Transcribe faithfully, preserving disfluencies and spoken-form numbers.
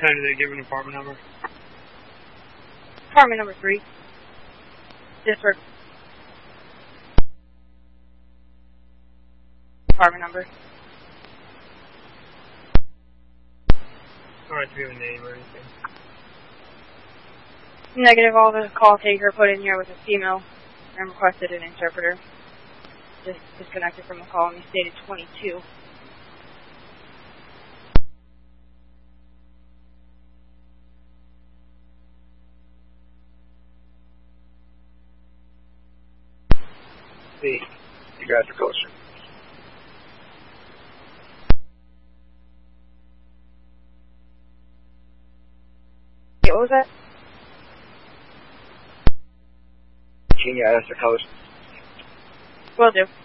time do they give an apartment number? Apartment number three. District. Apartment number. Alright, do you have a name or anything? Negative, all the call taker put in here was a female and requested an interpreter. Just disconnected from the call and he stated twenty-two. See, you guys are closer. What was that? Can you ask the coast? Will do.